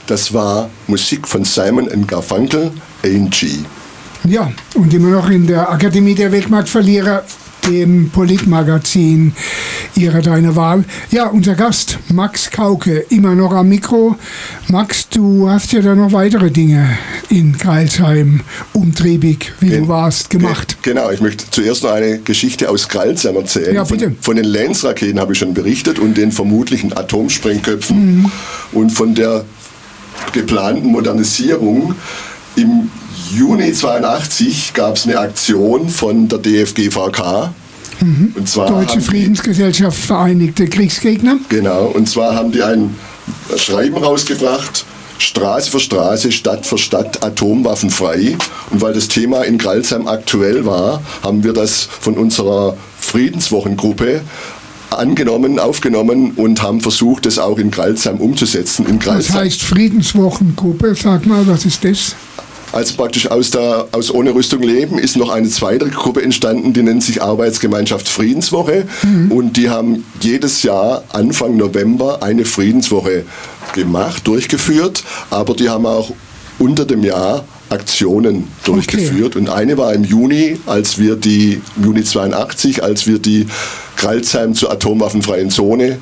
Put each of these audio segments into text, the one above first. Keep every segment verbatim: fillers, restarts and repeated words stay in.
Das war Musik von Simon and Garfunkel, Angie. Ja, und immer noch in der Akademie der Weltmarktverlierer, dem Politmagazin Ihrer Deine Wahl. Ja, unser Gast, Max Kauke, immer noch am Mikro. Max, du hast ja da noch weitere Dinge in Crailsheim, umtriebig, wie Gen- du warst, gemacht. Ge- genau, ich möchte zuerst noch eine Geschichte aus Crailsheim erzählen. Ja, bitte. Von, von den Lance-Raketen habe ich schon berichtet und den vermutlichen Atomsprengköpfen mhm. und von der geplanten Modernisierung. Im Juni zweiundachtzig gab es eine Aktion von der D F G V K. Mhm. Und zwar Deutsche Friedensgesellschaft Vereinigte Kriegsgegner. Genau, und zwar haben die ein Schreiben rausgebracht, Straße für Straße, Stadt für Stadt, atomwaffenfrei. Und weil das Thema in Crailsheim aktuell war, haben wir das von unserer Friedenswochengruppe angenommen, aufgenommen und haben versucht, das auch in Crailsheim umzusetzen. In Crailsheim. Was heißt Friedenswochengruppe? Sag mal, was ist das? Also praktisch aus, der, aus Ohne Rüstung leben ist noch eine zweite Gruppe entstanden, die nennt sich Arbeitsgemeinschaft Friedenswoche. Mhm. Und die haben jedes Jahr Anfang November eine Friedenswoche gemacht, durchgeführt. Aber die haben auch unter dem Jahr Aktionen durchgeführt. Okay. Und eine war im Juni, als wir die, im Juni zweiundachtzig, als wir die Crailsheim zur atomwaffenfreien Zone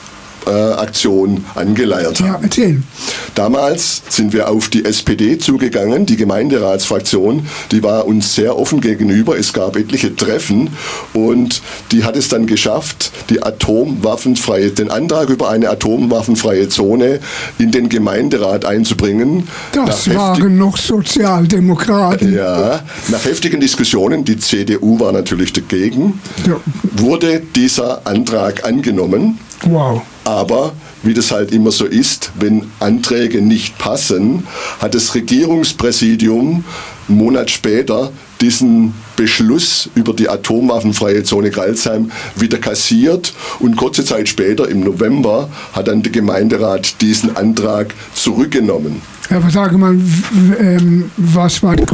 Aktion angeleiert haben. Ja, erzählen. Damals sind wir auf die S P D zugegangen, die Gemeinderatsfraktion, die war uns sehr offen gegenüber. Es gab etliche Treffen und die hat es dann geschafft, die atomwaffenfreie, den Antrag über eine atomwaffenfreie Zone in den Gemeinderat einzubringen. Das waren heftig- noch Sozialdemokraten. Ja, nach heftigen Diskussionen, die C D U war natürlich dagegen, ja. wurde dieser Antrag angenommen. Wow. Aber, wie das halt immer so ist, wenn Anträge nicht passen, hat das Regierungspräsidium einen Monat später diesen Beschluss über die atomwaffenfreie Zone Crailsheim wieder kassiert und kurze Zeit später, im November, hat dann der Gemeinderat diesen Antrag zurückgenommen. Aber sage mal, w- w- ähm, was war die